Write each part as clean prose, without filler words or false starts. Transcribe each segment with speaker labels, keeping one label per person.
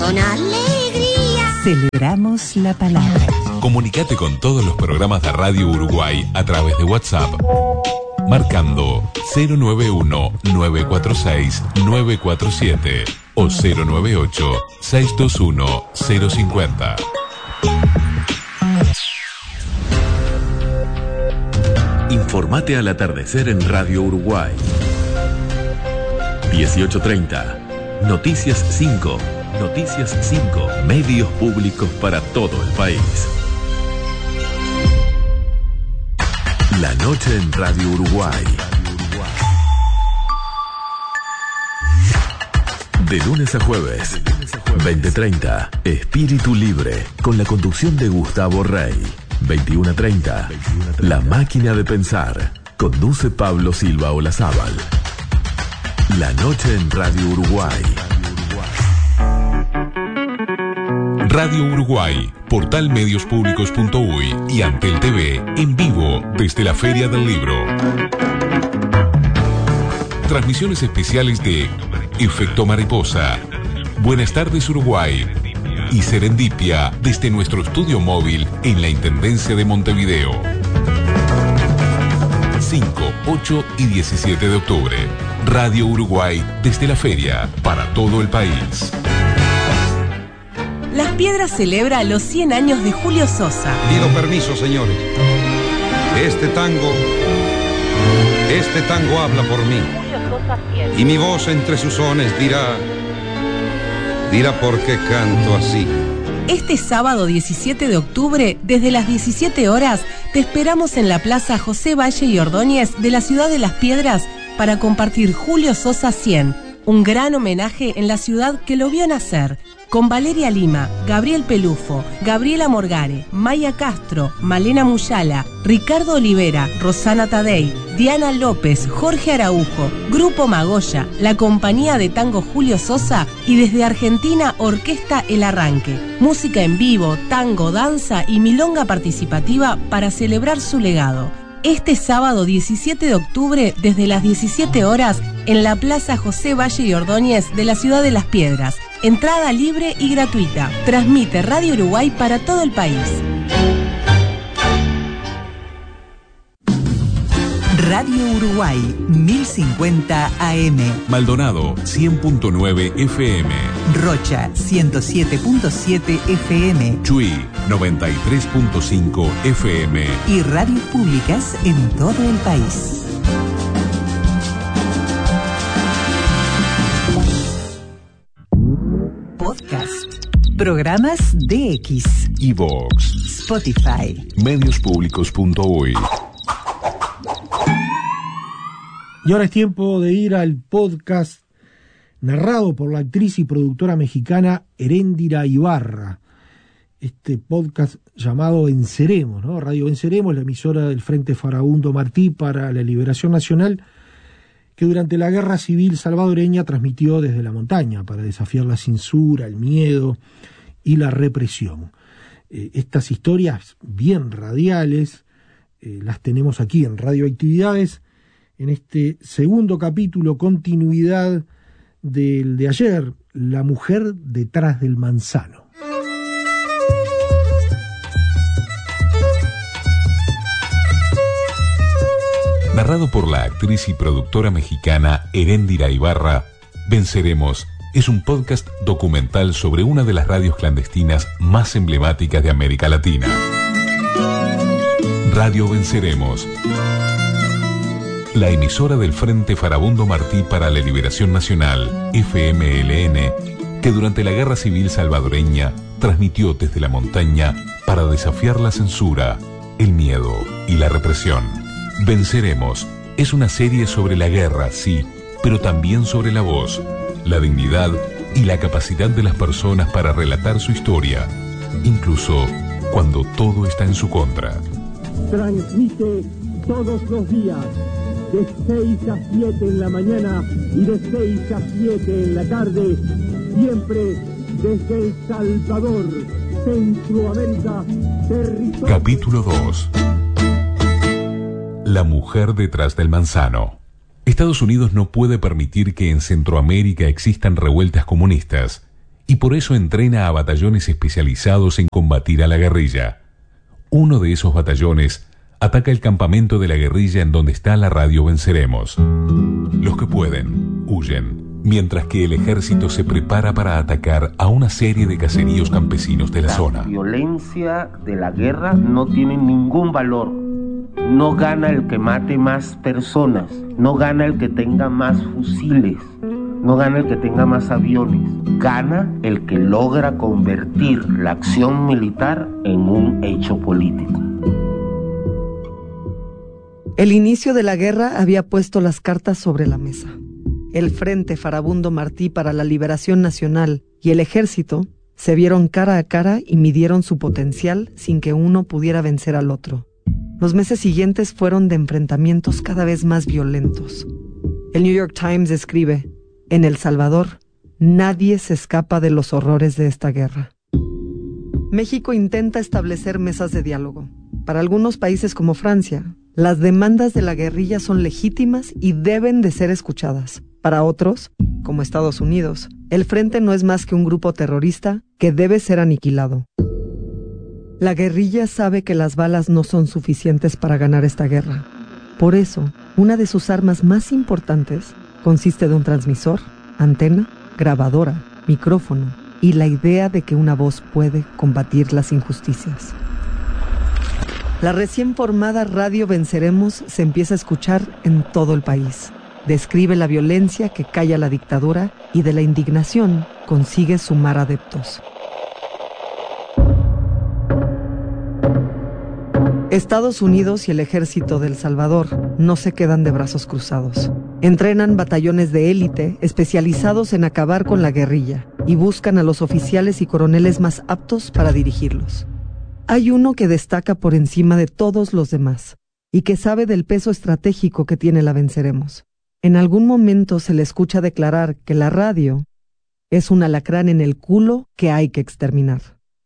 Speaker 1: Con alegría
Speaker 2: celebramos la palabra.
Speaker 3: Comunicate con todos los programas de Radio Uruguay a través de WhatsApp, marcando 091-946-947 o 098-621-050.
Speaker 4: Informate al atardecer en Radio Uruguay. 18:30. Noticias 5. Noticias 5. Medios públicos para todo el país. La noche en Radio Uruguay. De lunes a jueves, 20:30. Espíritu Libre, con la conducción de Gustavo Rey. 21:30. La Máquina de Pensar. Conduce Pablo Silva Olazábal. La noche en Radio Uruguay.
Speaker 3: Radio Uruguay, portal mediospublicos.uy y Antel TV en vivo desde la Feria del Libro. Transmisiones especiales de Efecto Mariposa, Buenas tardes Uruguay y Serendipia desde nuestro estudio móvil en la Intendencia de Montevideo. 5, 8 y 17 de octubre. Radio Uruguay desde la feria para todo el país.
Speaker 2: Las Piedras celebra los 100 años de Julio Sosa.
Speaker 5: Pido permiso, señores. Este tango habla por mí. Y mi voz entre sus sones dirá por qué canto así.
Speaker 2: Este sábado 17 de octubre, desde las 17 horas, te esperamos en la Plaza José Valle y Ordóñez de la ciudad de Las Piedras para compartir Julio Sosa 100, un gran homenaje en la ciudad que lo vio nacer, con Valeria Lima, Gabriel Pelufo, Gabriela Morgare, Maya Castro, Malena Muyala, Ricardo Olivera, Rosana Tadei, Diana López, Jorge Araujo, Grupo Magoya, la compañía de tango Julio Sosa y desde Argentina Orquesta El Arranque. Música en vivo, tango, danza y milonga participativa para celebrar su legado. Este sábado 17 de octubre, desde las 17 horas, en la Plaza José Valle y Ordóñez de la ciudad de Las Piedras. Entrada libre y gratuita. Transmite Radio Uruguay para todo el país. Radio Uruguay, 1050 AM.
Speaker 3: Maldonado, 100.9 FM.
Speaker 2: Rocha, 107.7 FM.
Speaker 3: Chuy, 93.5 FM.
Speaker 2: Y radios públicas en todo el país. Podcast. Programas DX.
Speaker 3: iVox.
Speaker 2: Spotify.
Speaker 3: Mediospublicos.uy.
Speaker 6: Y ahora es tiempo de ir al podcast narrado por la actriz y productora mexicana Heréndira Ibarra. Este podcast llamado Venceremos, ¿no? Radio Venceremos, la emisora del Frente Farabundo Martí para la Liberación Nacional, que durante la Guerra Civil salvadoreña transmitió desde la montaña para desafiar la censura, el miedo y la represión. Estas historias bien radiales las tenemos aquí en Radioactividades, en este segundo capítulo, continuidad del de ayer, La mujer detrás del manzano.
Speaker 3: Narrado por la actriz y productora mexicana Heréndira Ibarra, Venceremos es un podcast documental sobre una de las radios clandestinas más emblemáticas de América Latina. Radio Venceremos, la emisora del Frente Farabundo Martí para la Liberación Nacional, FMLN, que durante la Guerra Civil salvadoreña transmitió desde la montaña para desafiar la censura, el miedo y la represión. Venceremos es una serie sobre la guerra, sí, pero también sobre la voz, la dignidad y la capacidad de las personas para relatar su historia, incluso cuando todo está en su contra.
Speaker 7: Transmite todos los días de 6 a 7 en la mañana y de 6 a 7 en la tarde, siempre desde El Salvador, Centroamérica, territorio.
Speaker 3: Capítulo 2. La mujer detrás del manzano. Estados Unidos no puede permitir que en Centroamérica existan revueltas comunistas y por eso entrena a batallones especializados en combatir a la guerrilla. Uno de esos batallones ataca el campamento de la guerrilla en donde está la radio Venceremos. Los que pueden, huyen, mientras que el ejército se prepara para atacar a una serie de caseríos campesinos de la zona.
Speaker 8: La violencia de la guerra no tiene ningún valor. No gana el que mate más personas, no gana el que tenga más fusiles, no gana el que tenga más aviones, gana el que logra convertir la acción militar en un hecho político.
Speaker 9: El inicio de la guerra había puesto las cartas sobre la mesa. El Frente Farabundo Martí para la Liberación Nacional y el Ejército se vieron cara a cara y midieron su potencial sin que uno pudiera vencer al otro. Los meses siguientes fueron de enfrentamientos cada vez más violentos. El New York Times escribe: en El Salvador, nadie se escapa de los horrores de esta guerra. México intenta establecer mesas de diálogo. Para algunos países como Francia, las demandas de la guerrilla son legítimas y deben de ser escuchadas. Para otros, como Estados Unidos, el Frente no es más que un grupo terrorista que debe ser aniquilado. La guerrilla sabe que las balas no son suficientes para ganar esta guerra. Por eso, una de sus armas más importantes consiste de un transmisor, antena, grabadora, micrófono y la idea de que una voz puede combatir las injusticias. La recién formada Radio Venceremos se empieza a escuchar en todo el país. Describe la violencia que calla la dictadura y de la indignación consigue sumar adeptos. Estados Unidos y el ejército de El Salvador no se quedan de brazos cruzados. Entrenan batallones de élite especializados en acabar con la guerrilla y buscan a los oficiales y coroneles más aptos para dirigirlos. Hay uno que destaca por encima de todos los demás y que sabe del peso estratégico que tiene la Venceremos. En algún momento se le escucha declarar que la radio es un alacrán en el culo que hay que exterminar.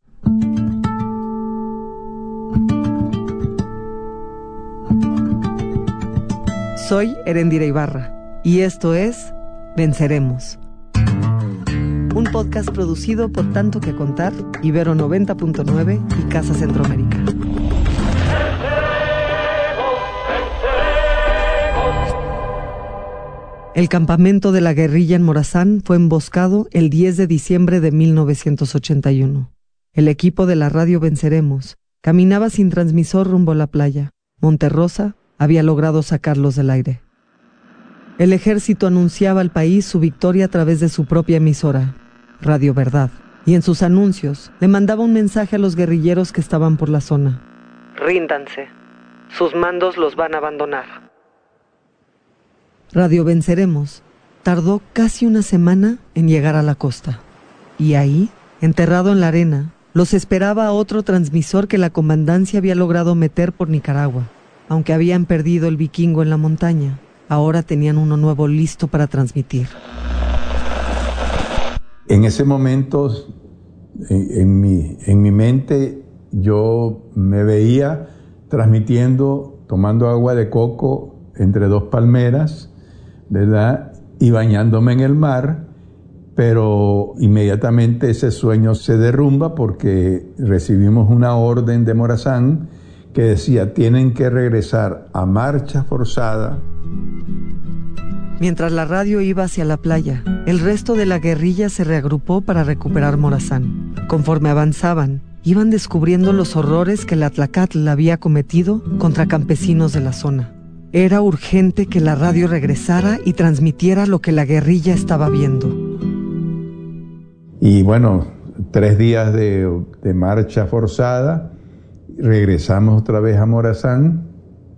Speaker 9: Soy Erendira Ibarra y esto es Venceremos, un podcast producido por Tanto que Contar, Ibero 90.9 y Casa Centroamérica. El campamento de la guerrilla en Morazán fue emboscado el 10 de diciembre de 1981. El equipo de la radio Venceremos caminaba sin transmisor rumbo a la playa. Monterrosa había logrado sacarlos del aire. El ejército anunciaba al país su victoria a través de su propia emisora, Radio Verdad, y en sus anuncios le mandaba un mensaje a los guerrilleros que estaban por la zona. Ríndanse, sus mandos los van a abandonar. Radio Venceremos tardó casi una semana en llegar a la costa, y ahí, enterrado en la arena, los esperaba otro transmisor que la comandancia había logrado meter por Nicaragua. Aunque habían perdido el vikingo en la montaña, ahora tenían uno nuevo listo para transmitir.
Speaker 10: En ese momento, en mi mente, yo me veía transmitiendo, tomando agua de coco entre dos palmeras, ¿verdad? Y bañándome en el mar, pero inmediatamente ese sueño se derrumba porque recibimos una orden de Morazán que decía: tienen que regresar a marcha forzada.
Speaker 9: Mientras la radio iba hacia la playa, el resto de la guerrilla se reagrupó para recuperar Morazán. Conforme avanzaban, iban descubriendo los horrores que el Atlacatl había cometido contra campesinos de la zona. Era urgente que la radio regresara y transmitiera lo que la guerrilla estaba viendo.
Speaker 10: Y bueno, 3 días de marcha forzada. Regresamos otra vez a Morazán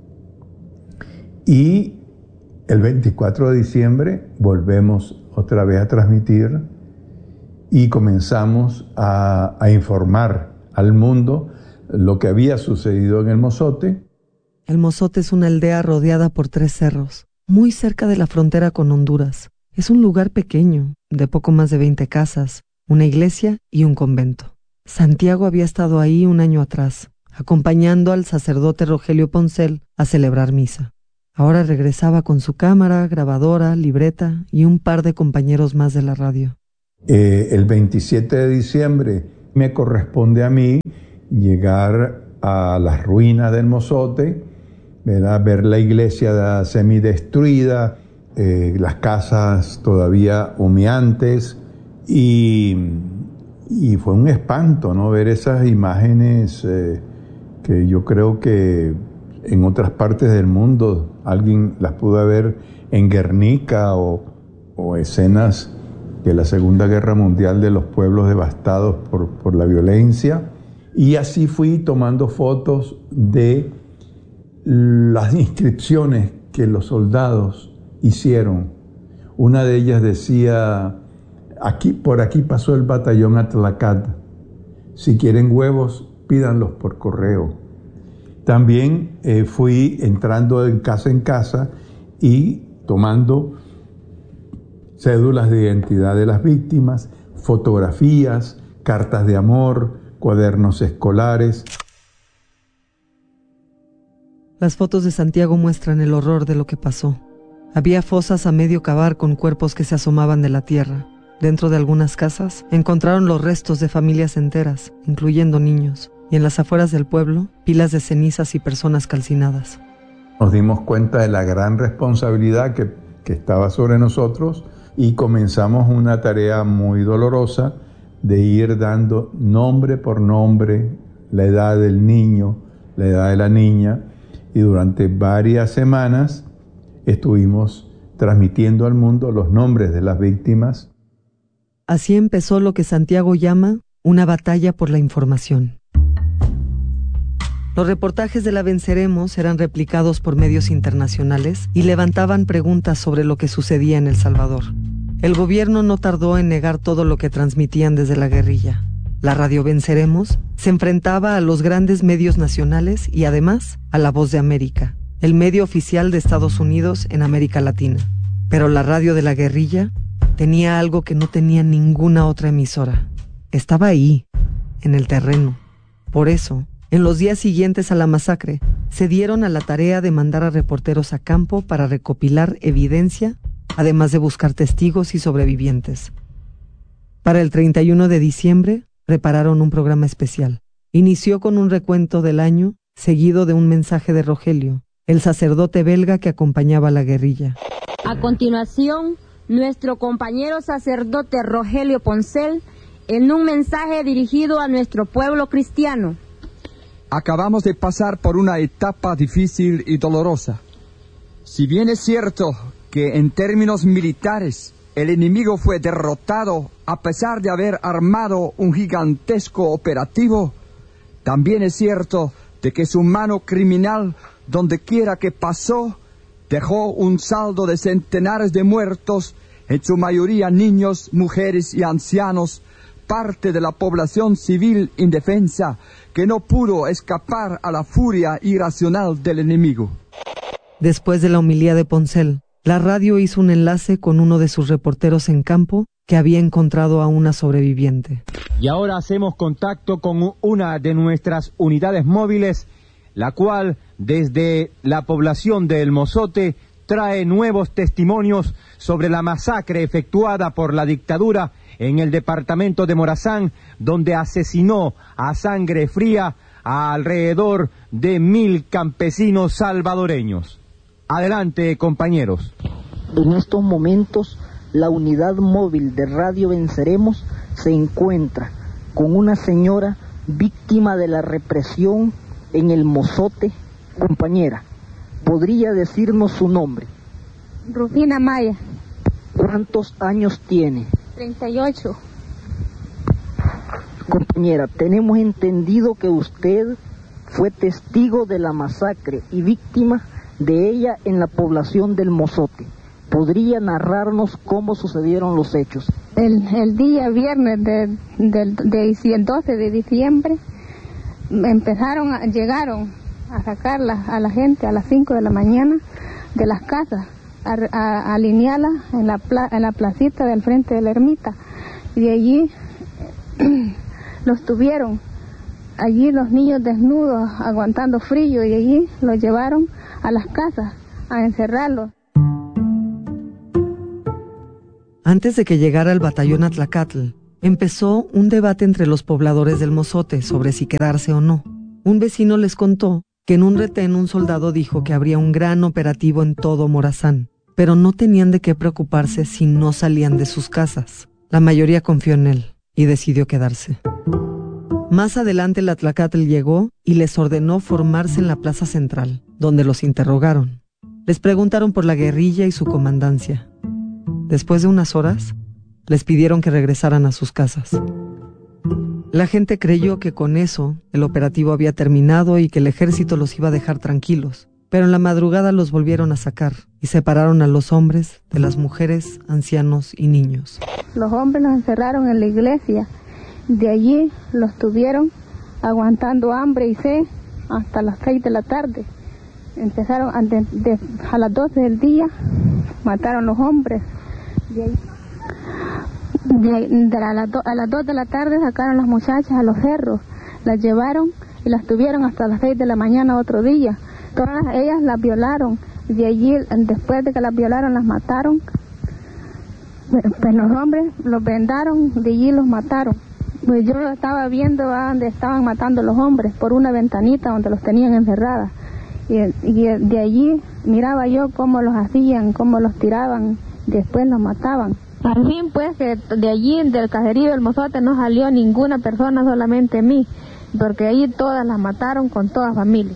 Speaker 10: y el 24 de diciembre volvemos otra vez a transmitir y comenzamos a informar al mundo lo que había sucedido en El Mozote.
Speaker 9: El Mozote es una aldea rodeada por 3 cerros, muy cerca de la frontera con Honduras. Es un lugar pequeño, de poco más de 20 casas, una iglesia y un convento. Santiago había estado ahí un año atrás, acompañando al sacerdote Rogelio Poncel a celebrar misa. Ahora regresaba con su cámara, grabadora, libreta y un par de compañeros más de la radio.
Speaker 10: El 27 de diciembre me corresponde a mí llegar a las ruinas del Mozote, ¿verdad? Ver la iglesia semidestruida, las casas todavía humeantes, y fue un espanto, ¿no? Ver esas imágenes que yo creo que en otras partes del mundo alguien las pudo ver en Guernica o escenas de la Segunda Guerra Mundial de los pueblos devastados por la violencia. Y así fui tomando fotos de las inscripciones que los soldados hicieron. Una de ellas decía: por aquí pasó el batallón Atlacat. Si quieren huevos, pídanlos por correo. También fui entrando en casa y tomando cédulas de identidad de las víctimas, fotografías, cartas de amor, cuadernos escolares.
Speaker 9: Las fotos de Santiago muestran el horror de lo que pasó. Había fosas a medio cavar con cuerpos que se asomaban de la tierra. Dentro de algunas casas encontraron los restos de familias enteras, incluyendo niños, y en las afueras del pueblo, pilas de cenizas y personas calcinadas.
Speaker 10: Nos dimos cuenta de la gran responsabilidad que estaba sobre nosotros y comenzamos una tarea muy dolorosa de ir dando nombre por nombre la edad del niño, la edad de la niña, y durante varias semanas estuvimos transmitiendo al mundo los nombres de las víctimas.
Speaker 9: Así empezó lo que Santiago llama una batalla por la información. Los reportajes de la Venceremos eran replicados por medios internacionales y levantaban preguntas sobre lo que sucedía en El Salvador. El gobierno no tardó en negar todo lo que transmitían desde la guerrilla. La radio Venceremos se enfrentaba a los grandes medios nacionales y además a La Voz de América, el medio oficial de Estados Unidos en América Latina. Pero la radio de la guerrilla tenía algo que no tenía ninguna otra emisora. Estaba ahí, en el terreno. Por eso, en los días siguientes a la masacre, se dieron a la tarea de mandar a reporteros a campo para recopilar evidencia, además de buscar testigos y sobrevivientes. Para el 31 de diciembre, prepararon un programa especial. Inició con un recuento del año, seguido de un mensaje de Rogelio, el sacerdote belga que acompañaba a la guerrilla.
Speaker 11: A continuación, nuestro compañero sacerdote Rogelio Poncel, en un mensaje dirigido a nuestro pueblo cristiano.
Speaker 12: Acabamos de pasar por una etapa difícil y dolorosa. Si bien es cierto que en términos militares el enemigo fue derrotado a pesar de haber armado un gigantesco operativo, también es cierto de que su mano criminal, donde quiera que pasó, dejó un saldo de centenares de muertos, en su mayoría niños, mujeres y ancianos, parte de la población civil indefensa que no pudo escapar a la furia irracional del enemigo.
Speaker 9: Después de la homilía de Poncel, la radio hizo un enlace con uno de sus reporteros en campo que había encontrado a una sobreviviente.
Speaker 13: Y ahora hacemos contacto con una de nuestras unidades móviles, la cual desde la población de El Mozote trae nuevos testimonios sobre la masacre efectuada por la dictadura en el departamento de Morazán, donde asesinó a sangre fría a alrededor de 1.000 campesinos salvadoreños. Adelante, compañeros.
Speaker 14: En estos momentos, la unidad móvil de Radio Venceremos se encuentra con una señora víctima de la represión en El Mozote. Compañera, ¿podría decirnos su nombre?
Speaker 11: Rufina Maya.
Speaker 14: ¿Cuántos años tiene?
Speaker 11: 38.
Speaker 14: Compañera, tenemos entendido que usted fue testigo de la masacre y víctima de ella en la población del Mozote. ¿Podría narrarnos cómo sucedieron los hechos?
Speaker 11: El día viernes del 12 de diciembre llegaron a sacar a la gente a las 5 de la mañana de las casas, a alinearla en la placita del frente de la ermita, y de allí los tuvieron allí los niños desnudos aguantando frío, y de allí los llevaron a las casas a encerrarlos.
Speaker 9: Antes de que llegara el batallón Atlacatl, empezó un debate entre los pobladores del Mozote sobre si quedarse o no. Un vecino les contó que en un retén un soldado dijo que habría un gran operativo en todo Morazán, pero no tenían de qué preocuparse si no salían de sus casas. La mayoría confió en él y decidió quedarse. Más adelante el Atlacatl llegó y les ordenó formarse en la plaza central, donde los interrogaron. Les preguntaron por la guerrilla y su comandancia. Después de unas horas, les pidieron que regresaran a sus casas. La gente creyó que con eso el operativo había terminado y que el ejército los iba a dejar tranquilos, pero en la madrugada los volvieron a sacar y separaron a los hombres de las mujeres, ancianos y niños.
Speaker 11: Los hombres los encerraron en la iglesia. De allí los tuvieron aguantando hambre y sed hasta las 6 de la tarde. Empezaron a las 12 del día, mataron los hombres. A las 2 de la tarde sacaron las muchachas a los cerros, las llevaron y las tuvieron hasta las 6 de la mañana otro día. Todas ellas las violaron. De allí, después de que las violaron, las mataron. Pues los hombres los vendaron, de allí los mataron. Pues yo estaba viendo donde estaban matando los hombres, por una ventanita donde los tenían encerradas. Y de allí miraba yo cómo los hacían, cómo los tiraban, después los mataban. Al fin, pues, que de allí, del caserío del Mozote, no salió ninguna persona, solamente mí, porque allí todas las mataron con toda familia.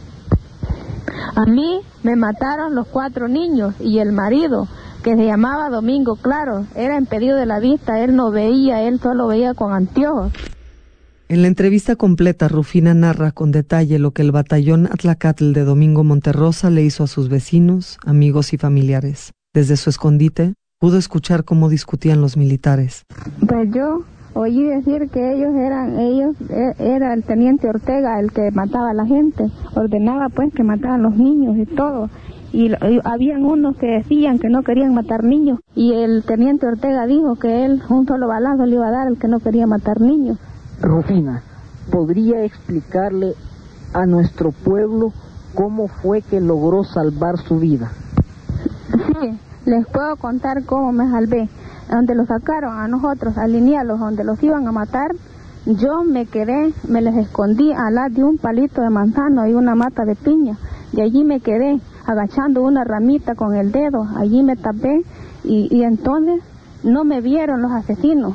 Speaker 11: A mí me mataron los 4 niños y el marido, que se llamaba Domingo Claro, era impedido de la vista, él no veía, él solo veía con anteojos.
Speaker 9: En la entrevista completa, Rufina narra con detalle lo que el batallón Atlacatl de Domingo Monterrosa le hizo a sus vecinos, amigos y familiares. Desde su escondite, pudo escuchar cómo discutían los militares.
Speaker 11: Pues yo oí decir que era el teniente Ortega el que mataba a la gente, ordenaba pues que mataran los niños y todo. Y habían unos que decían que no querían matar niños, y el teniente Ortega dijo que él un solo balazo le iba a dar al que no quería matar niños.
Speaker 14: Rufina, ¿podría explicarle a nuestro pueblo cómo fue que logró salvar su vida?
Speaker 11: Sí, les puedo contar cómo me salvé. Donde los sacaron a nosotros, a linearlos, donde los iban a matar, yo me quedé, me les escondí al lado de un palito de manzano y una mata de piña, y allí me quedé, agachando una ramita con el dedo, allí me tapé, y entonces no me vieron los asesinos.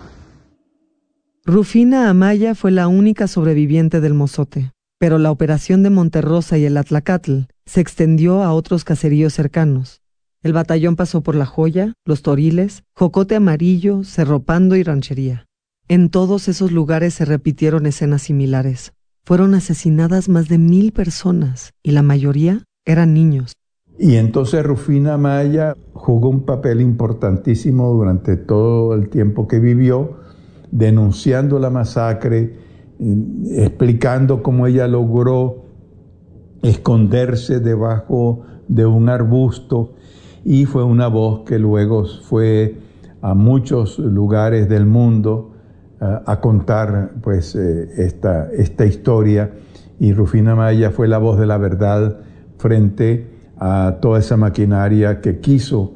Speaker 9: Rufina Amaya fue la única sobreviviente del Mozote, pero la operación de Monterrosa y el Atlacatl se extendió a otros caseríos cercanos. El batallón pasó por La Joya, Los Toriles, Jocote Amarillo, Cerro Pando y Ranchería. En todos esos lugares se repitieron escenas similares. Fueron asesinadas más de 1,000 personas y la mayoría eran niños.
Speaker 10: Y entonces Rufina Amaya jugó un papel importantísimo durante todo el tiempo que vivió, denunciando la masacre, explicando cómo ella logró esconderse debajo de un arbusto, y fue una voz que luego fue a muchos lugares del mundo a contar pues esta historia, y Rufina Amaya fue la voz de la verdad frente a toda esa maquinaria que quiso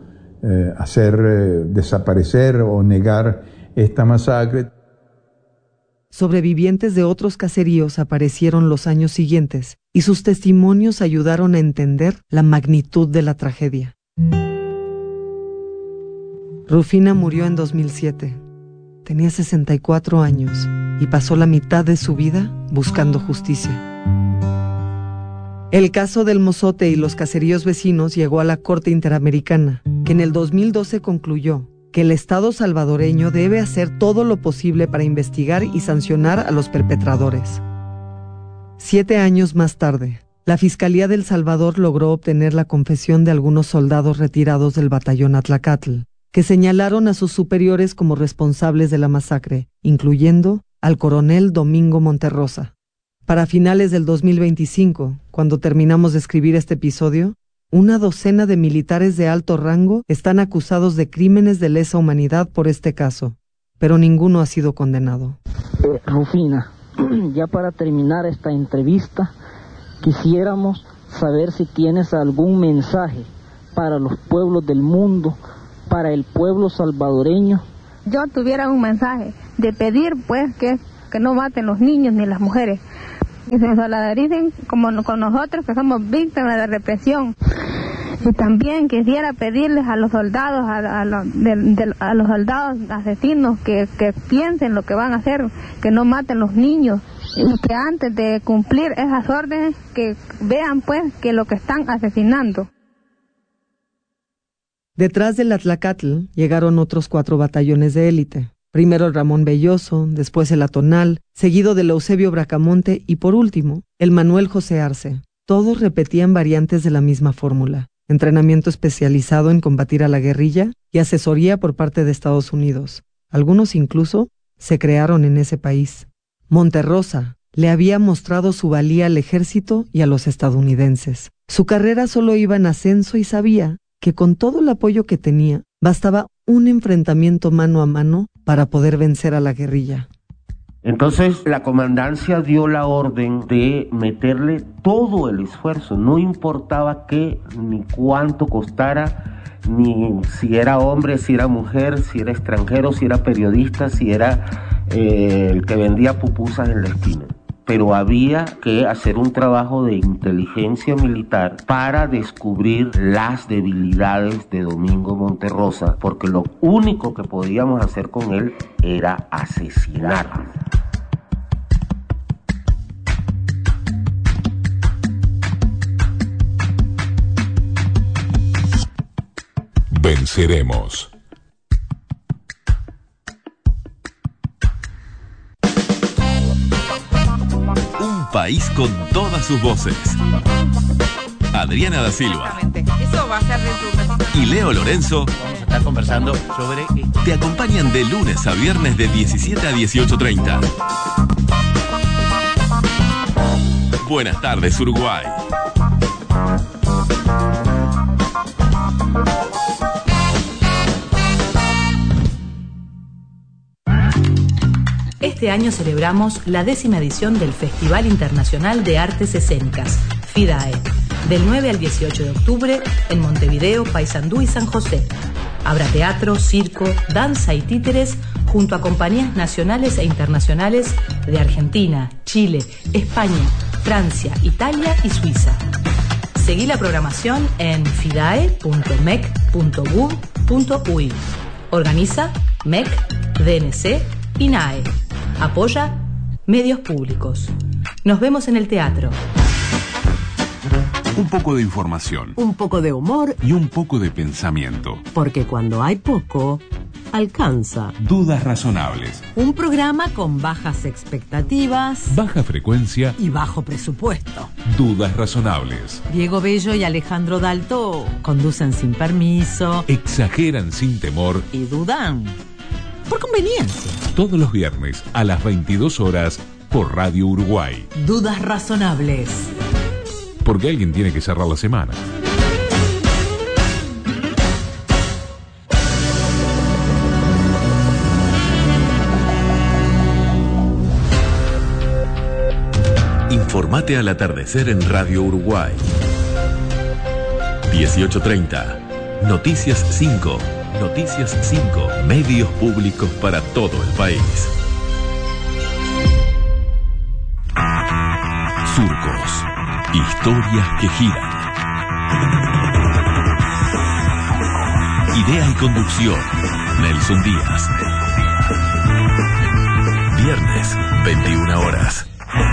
Speaker 10: hacer desaparecer o negar esta masacre.
Speaker 9: Sobrevivientes de otros caseríos aparecieron los años siguientes y sus testimonios ayudaron a entender la magnitud de la tragedia. Rufina murió en 2007. Tenía 64 años y pasó la mitad de su vida buscando justicia. El caso del Mozote y los caseríos vecinos llegó a la Corte Interamericana, que en el 2012 concluyó que el Estado salvadoreño debe hacer todo lo posible para investigar y sancionar a los perpetradores. 7 años más tarde, la Fiscalía de El Salvador logró obtener la confesión de algunos soldados retirados del batallón Atlacatl, que señalaron a sus superiores como responsables de la masacre, incluyendo al coronel Domingo Monterrosa. Para finales del 2025, cuando terminamos de escribir este episodio, una docena de militares de alto rango están acusados de crímenes de lesa humanidad por este caso, pero ninguno ha sido condenado.
Speaker 14: Rufina, ya para terminar esta entrevista, quisiéramos saber si tienes algún mensaje para los pueblos del mundo, para el pueblo salvadoreño,
Speaker 11: yo tuviera un mensaje de pedir pues que no maten los niños ni las mujeres, y se solidaricen como con nosotros que somos víctimas de represión. Y también quisiera pedirles a los soldados, a los soldados asesinos que piensen lo que van a hacer, que no maten los niños, y que antes de cumplir esas órdenes que vean pues que lo que están asesinando.
Speaker 9: Detrás del Atlacatl llegaron otros 4 batallones de élite. Primero el Ramón Belloso, después el Atonal, seguido del Eusebio Bracamonte y por último el Manuel José Arce. Todos repetían variantes de la misma fórmula: entrenamiento especializado en combatir a la guerrilla y asesoría por parte de Estados Unidos. Algunos incluso se crearon en ese país. Monterrosa le había mostrado su valía al ejército y a los estadounidenses. Su carrera solo iba en ascenso y sabía que con todo el apoyo que tenía, bastaba un enfrentamiento mano a mano para poder vencer a la guerrilla.
Speaker 8: Entonces la comandancia dio la orden de meterle todo el esfuerzo, no importaba qué ni cuánto costara, ni si era hombre, si era mujer, si era extranjero, si era periodista, si era el que vendía pupusas en la esquina. Pero había que hacer un trabajo de inteligencia militar para descubrir las debilidades de Domingo Monterrosa, porque lo único que podíamos hacer con él era asesinarlo.
Speaker 3: Venceremos.
Speaker 15: País con todas sus voces. Adriana da Silva.
Speaker 16: Eso va a ser
Speaker 15: y Leo Lorenzo.
Speaker 16: Vamos a estar conversando sobre...
Speaker 15: Te acompañan de lunes a viernes de 17 a 18:30. Buenas tardes, Uruguay.
Speaker 17: Este año celebramos la 10ª edición del Festival Internacional de Artes Escénicas, FIDAE, del 9 al 18 de octubre en Montevideo, Paysandú y San José. Habrá teatro, circo, danza y títeres junto a compañías nacionales e internacionales de Argentina, Chile, España, Francia, Italia y Suiza. Seguí la programación en fidae.mec.gov.uy. Organiza MEC, DNC y NAE. Apoya Medios Públicos. Nos vemos en el teatro.
Speaker 3: Un poco de información.
Speaker 2: Un poco de humor.
Speaker 3: Y un poco de pensamiento.
Speaker 2: Porque cuando hay poco, alcanza.
Speaker 3: Dudas razonables.
Speaker 2: Un programa con bajas expectativas.
Speaker 3: Baja frecuencia.
Speaker 2: Y bajo presupuesto.
Speaker 3: Dudas razonables.
Speaker 2: Diego Bello y Alejandro Dalto conducen sin permiso.
Speaker 3: Exageran sin temor.
Speaker 2: Y dudan por conveniencia.
Speaker 3: Todos los viernes a las 22 horas por Radio Uruguay.
Speaker 2: Dudas razonables.
Speaker 3: Porque alguien tiene que cerrar la semana.
Speaker 15: Informate al atardecer en Radio Uruguay. 18:30. Noticias 5. Noticias 5. Medios públicos para todo el país. Surcos. Historias que giran. Idea y conducción. Nelson Díaz. Viernes, 21 horas.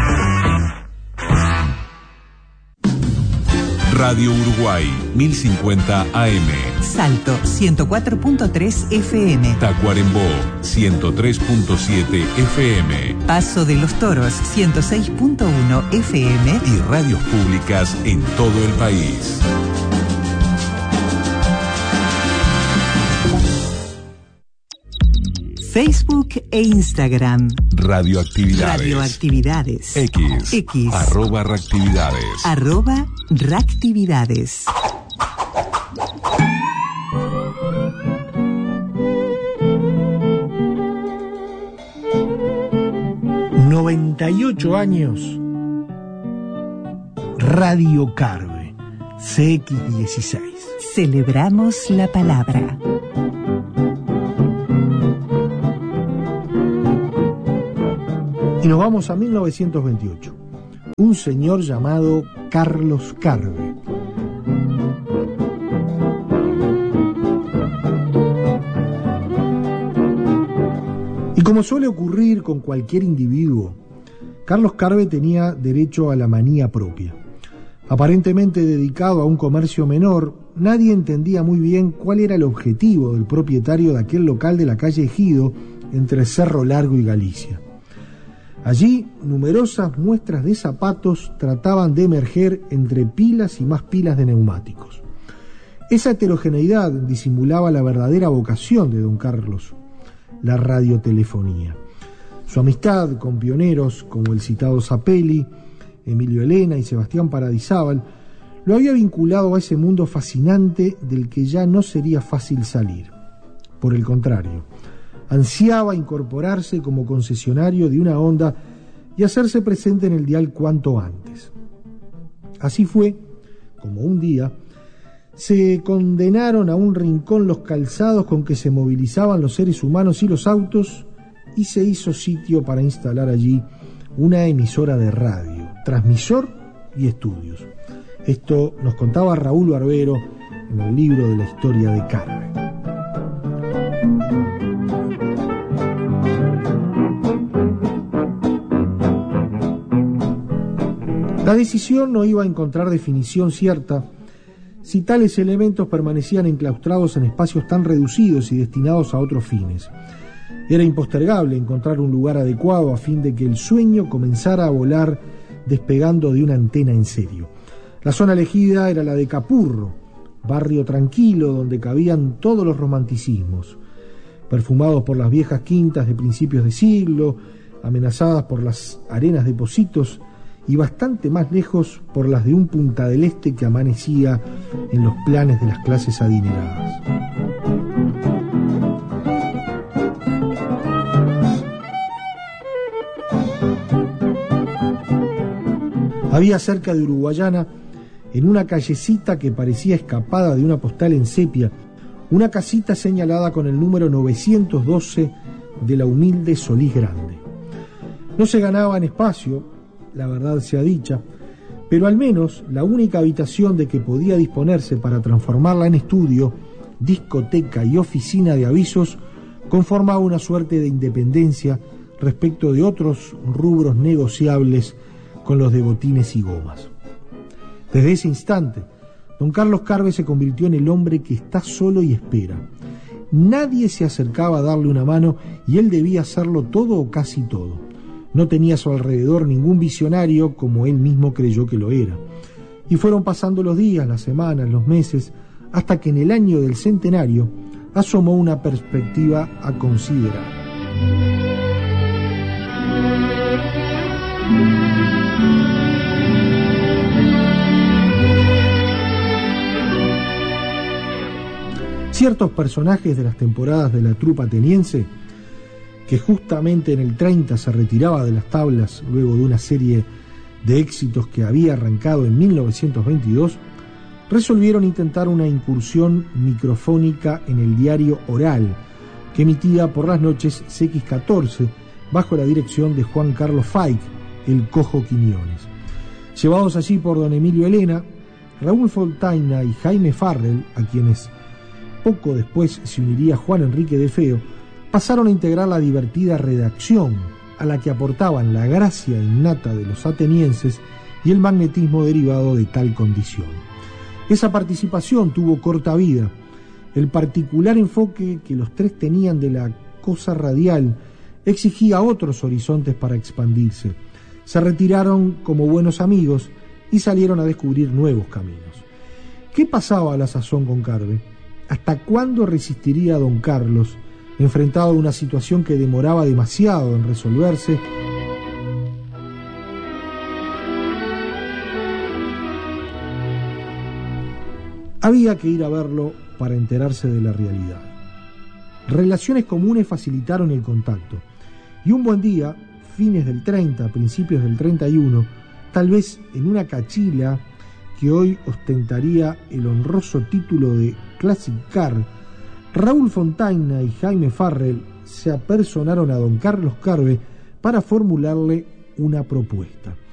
Speaker 3: Radio Uruguay, 1050 AM.
Speaker 18: Salto, 104.3 FM.
Speaker 3: Tacuarembó, 103.7 FM.
Speaker 18: Paso de los Toros, 106.1 FM.
Speaker 3: Y radios públicas en todo el país.
Speaker 18: Facebook e Instagram.
Speaker 3: Radioactividades.
Speaker 18: Radioactividades.
Speaker 3: X. @reactividades.
Speaker 18: @reactividades.
Speaker 6: ...98 años... Radio Carve... CX16.
Speaker 18: Celebramos la palabra.
Speaker 6: Y nos vamos a 1928. Un señor llamado Carlos Carve. Y como suele ocurrir con cualquier individuo, Carlos Carve tenía derecho a la manía propia. Aparentemente dedicado a un comercio menor, nadie entendía muy bien cuál era el objetivo del propietario de aquel local de la calle Ejido, entre Cerro Largo y Galicia. Allí, numerosas muestras de zapatos trataban de emerger entre pilas y más pilas de neumáticos. Esa heterogeneidad disimulaba la verdadera vocación de don Carlos, la radiotelefonía. Su amistad con pioneros como el citado Zapelli, Emilio Elena y Sebastián Paradisábal lo había vinculado a ese mundo fascinante del que ya no sería fácil salir. Por el contrario, ansiaba incorporarse como concesionario de una onda y hacerse presente en el dial cuanto antes. Así fue como un día se condenaron a un rincón los calzados con que se movilizaban los seres humanos y los autos, y se hizo sitio para instalar allí una emisora de radio, transmisor y estudios. Esto nos contaba Raúl Barbero en el libro de la historia de Carve. La decisión no iba a encontrar definición cierta si tales elementos permanecían enclaustrados en espacios tan reducidos y destinados a otros fines. Era impostergable encontrar un lugar adecuado a fin de que el sueño comenzara a volar despegando de una antena en serio. La zona elegida era la de Capurro, barrio tranquilo donde cabían todos los romanticismos, perfumados por las viejas quintas de principios de siglo, amenazadas por las arenas de Pocitos y bastante más lejos por las de un Punta del Este que amanecía en los planes de las clases adineradas. Había cerca de Uruguayana, en una callecita que parecía escapada de una postal en sepia, una casita señalada con el número 912 de la humilde Solís Grande. No se ganaba en espacio, la verdad sea dicha, pero al menos la única habitación de que podía disponerse para transformarla en estudio, discoteca y oficina de avisos conformaba una suerte de independencia respecto de otros rubros negociables con los de botines y gomas. Desde ese instante, don Carlos Carve se convirtió en el hombre que está solo y espera. Nadie se acercaba a darle una mano y él debía hacerlo todo o casi todo. No tenía a su alrededor ningún visionario como él mismo creyó que lo era. Y fueron pasando los días, las semanas, los meses, hasta que en el año del centenario asomó una perspectiva a considerar. Ciertos personajes de las temporadas de la trupa ateniense, que justamente en el 30 se retiraba de las tablas luego de una serie de éxitos que había arrancado en 1922, resolvieron intentar una incursión microfónica en el diario Oral, que emitía por las noches CX14, bajo la dirección de Juan Carlos Faik, el Cojo Quiñones. Llevados allí por don Emilio Elena, Raúl Fontaina y Jaime Farrell, a quienes poco después se uniría Juan Enrique de Feo, pasaron a integrar la divertida redacción, a la que aportaban la gracia innata de los atenienses y el magnetismo derivado de tal condición. Esa participación tuvo corta vida. El particular enfoque que los tres tenían de la cosa radial exigía otros horizontes para expandirse. Se retiraron como buenos amigos y salieron a descubrir nuevos caminos. ¿Qué pasaba a la sazón con Carve? ¿Hasta cuándo resistiría don Carlos, enfrentado a una situación que demoraba demasiado en resolverse? Había que ir a verlo para enterarse de la realidad. Relaciones comunes facilitaron el contacto, y un buen día, fines del 30, principios del 31, tal vez en una cachila que hoy ostentaría el honroso título de Classic Car, Raúl Fontaina y Jaime Farrell se apersonaron a don Carlos Carve para formularle una propuesta.